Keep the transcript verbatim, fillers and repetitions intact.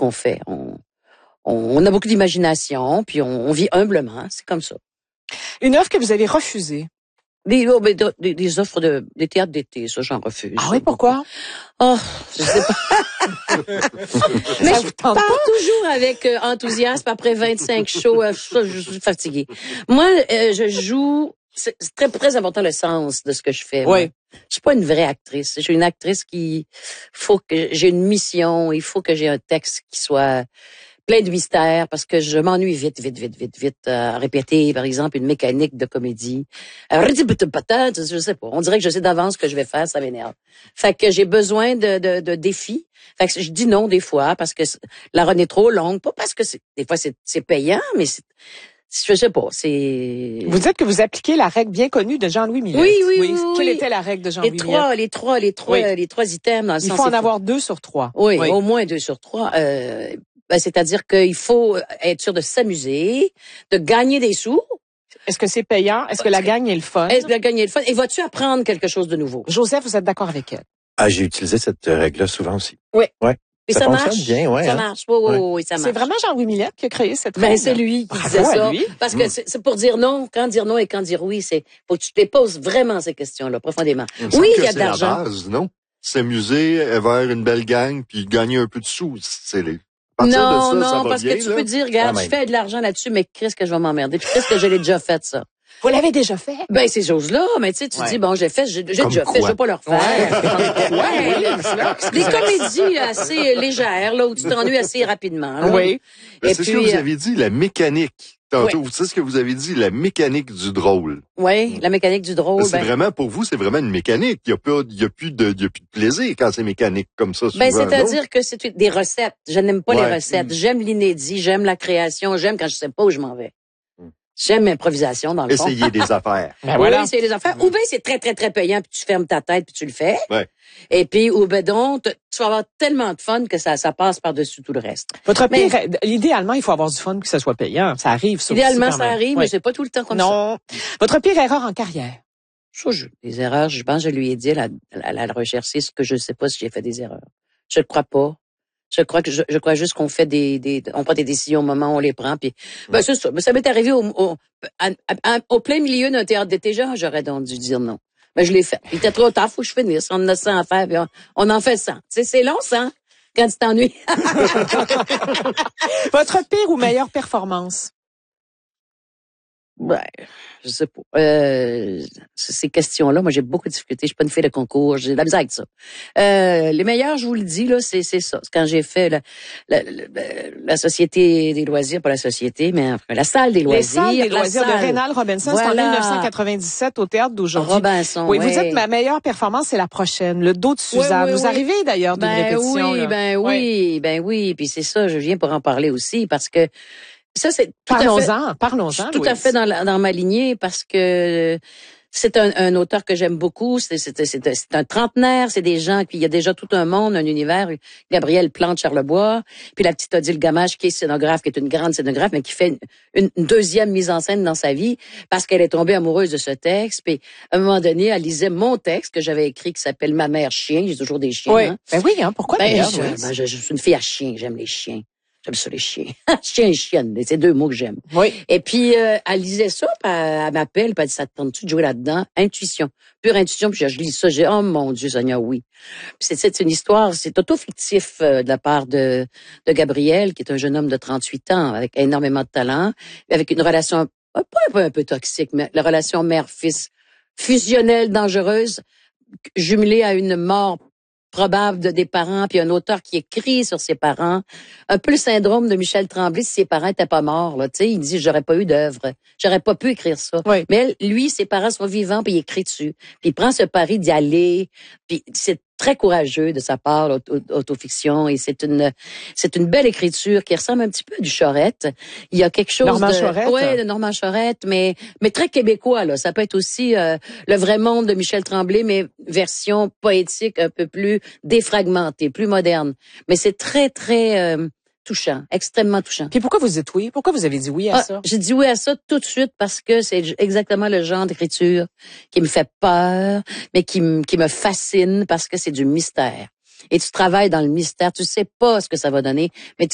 qu'on fait. On, on, on a beaucoup d'imagination, puis on, on vit humblement. C'est comme ça. Une œuvre que vous avez refusée? Des, oh, ben, des, des offres de des théâtres d'été, ça j'en refuse. Ah oui, pourquoi? Oh, je sais pas. Mais je pars toujours avec euh, enthousiasme après vingt-cinq shows. Euh, je, je suis fatiguée. Moi, euh, je joue. C'est, c'est très très important le sens de ce que je fais. Oui. Je suis pas une vraie actrice. Je suis une actrice qui faut que j'ai une mission. Il faut que j'ai un texte qui soit plein de mystères parce que je m'ennuie vite, vite, vite, vite, vite à répéter, par exemple, une mécanique de comédie. Je sais pas. On dirait que je sais d'avance ce que je vais faire, ça m'énerve. Fait que j'ai besoin de, de, de défis. Fait que je dis non des fois parce que la run est trop longue. Pas parce que c'est, des fois c'est, c'est payant, mais c'est, je sais pas, c'est... Vous dites que vous appliquez la règle bien connue de Jean-Louis Millette. Oui, oui, oui. Quelle oui. était la règle de Jean-Louis les Millette? trois, les trois, les trois, oui. les trois items dans le Il sens. faut en avoir deux sur trois. Oui, oui, au moins deux sur trois. Euh, ben, c'est-à-dire qu'il faut être sûr de s'amuser, de gagner des sous. Est-ce que c'est payant? Est-ce que la gagne est le fun? Est-ce que la gagne est le fun? Et vas-tu apprendre quelque chose de nouveau? Joseph, vous êtes d'accord avec elle? Ah, j'ai utilisé cette règle-là souvent aussi. Oui. Ouais. Et ça, ça marche. fonctionne bien, ouais. Ça hein? marche. Oui, oui, ouais. oui, ça marche. C'est vraiment Jean-Louis Millette qui a créé cette règle. Ben, c'est lui qui disait ça. Lui? Parce que c'est, c'est pour dire non. Quand dire non et quand dire oui, c'est, faut que tu te poses vraiment ces questions-là, profondément. Il oui, il y a c'est de l'argent. La base, non? S'amuser vers une belle gang puis gagner un peu de sous. C'est les, Non, de ça, non, ça va parce bien, que tu là. peux dire, regarde, je fais de l'argent là-dessus, mais qu'est-ce que je vais m'emmerder? Puis qu'est-ce que je l'ai déjà fait, ça? Vous l'avez déjà fait? Ben, ces choses-là, mais tu sais, tu ouais. dis, bon, j'ai fait, j'ai, j'ai déjà quoi? fait, je vais pas le refaire. Ouais. ouais. Des comédies assez légères, là, où tu t'ennuies assez rapidement. Là. Oui. Mais Et c'est puis, ce que vous avez dit, la mécanique. Tantôt, ouais. c'est ce que vous avez dit, la mécanique du drôle. Oui, la mécanique du drôle. C'est ben, vraiment, pour vous, c'est vraiment une mécanique. Il y a pas, il y a plus de, il y a plus de plaisir quand c'est mécanique comme ça. Ben, souvent, c'est-à-dire non? que c'est des recettes. Je n'aime pas ouais. les recettes. Mm. J'aime l'inédit, j'aime la création, j'aime quand je sais pas où je m'en vais. J'aime l'improvisation dans le fond. Essayer des affaires. Ben voilà. Oui, c'est les affaires. Ou bien c'est très, très, très payant, puis tu fermes ta tête, puis tu le fais. Ouais. Et puis, ou ben donc, tu vas avoir tellement de fun que ça, ça passe par-dessus tout le reste. Votre mais, pire, idéalement, il faut avoir du fun que ça soit payant. Ça arrive, ça idéalement, aussi, ça arrive, oui. mais c'est pas tout le temps comme non. ça. Non. Votre pire erreur en carrière? Ça, je, des erreurs, je pense, je lui ai dit à la, à la recherchiste que je sais pas si j'ai fait des erreurs. Je ne crois pas. Je crois que je, je crois juste qu'on fait des, des, on prend des décisions au moment où on les prend. Puis, ben c'est ça. Mais ça m'est arrivé au, au, à, à, au plein milieu d'un théâtre d'été. Genre, j'aurais donc dû dire non. Mais je l'ai fait. Il était trop tard, faut que je finisse. On en a cent à faire, puis on, on en fait cent. Tu sais, c'est long, ça, quand tu t'ennuies. Votre pire ou meilleure performance? Ouais, je sais pas. Euh, ces questions-là, moi, j'ai beaucoup de difficultés. Je suis pas une fille de concours. J'ai de la misère avec ça. Euh, les meilleurs, je vous le dis, là, c'est, c'est ça. C'est quand j'ai fait la, la, la, la Société des loisirs, pas la Société, mais enfin, la Salle des loisirs. Les salles des loisirs salle. de Rénal Robinson, voilà. c'est en dix-neuf cent quatre-vingt-dix-sept au Théâtre d'aujourd'hui. Robinson, oui, ouais. vous dites ma meilleure performance, c'est la prochaine. Le dos de Suzanne. Oui, oui, vous oui. arrivez d'ailleurs d'une ben répétition. Oui, là. ben ouais. oui, ben oui. Puis c'est ça, je viens pour en parler aussi parce que ça, c'est tout parlons-en, à fait, parlons-en, tout Louise. à fait dans, la, dans ma lignée parce que c'est un, un auteur que j'aime beaucoup. C'est, c'est, c'est, c'est un trentenaire. C'est des gens, puis il y a déjà tout un monde, un univers. Gabrielle Plante-Charlebois, puis la petite Odile Gamache qui est scénographe, qui est une grande scénographe, mais qui fait une, une deuxième mise en scène dans sa vie parce qu'elle est tombée amoureuse de ce texte. Puis à un moment donné, elle lisait mon texte que j'avais écrit qui s'appelle Ma mère chien. J'ai toujours des chiens. Oui. Hein. Ben oui, hein. Pourquoi ben, d'ailleurs? je, ben, je, je suis une fille à chien. J'aime les chiens. J'aime ça, les chiens. Chien et chienne, c'est deux mots que j'aime. Oui. Et puis, euh, elle lisait ça, puis elle, elle m'appelle, puis elle dit, ça te tente-tu de jouer là-dedans? Intuition. Pure intuition. Puis je, je lis ça, j'ai oh mon Dieu, Sonia, oui. Puis c'est, c'est une histoire, c'est auto-fictif euh, de la part de, de Gabriel, qui est un jeune homme de trente-huit ans, avec énormément de talent, avec une relation, un, pas un peu, un peu toxique, mais la relation mère-fils fusionnelle, dangereuse, jumelée à une mort probable de des parents, puis un auteur qui écrit sur ses parents, un peu le syndrome de Michel Tremblay si ses parents étaient pas morts, là, tu sais, il dit j'aurais pas eu d'œuvre, j'aurais pas pu écrire ça. Oui. Mais elle, lui, ses parents sont vivants, puis il écrit dessus, puis il prend ce pari d'y aller, puis c'est très courageux de sa part, l'autofiction, et c'est une c'est une belle écriture qui ressemble un petit peu à du Chorette. Il y a quelque chose Normand de Chorette. ouais, de Normand Chorette, mais mais très québécois là. Ça peut être aussi euh, le vrai monde de Michel Tremblay, mais version poétique un peu plus défragmentée, plus moderne. Mais c'est très très euh, touchant, extrêmement touchant. Puis pourquoi vous dites oui? Pourquoi vous avez dit oui à ah, ça? J'ai dit oui à ça tout de suite parce que c'est exactement le genre d'écriture qui me fait peur, mais qui, m- qui me fascine parce que c'est du mystère. Et tu travailles dans le mystère, tu sais pas ce que ça va donner, mais tu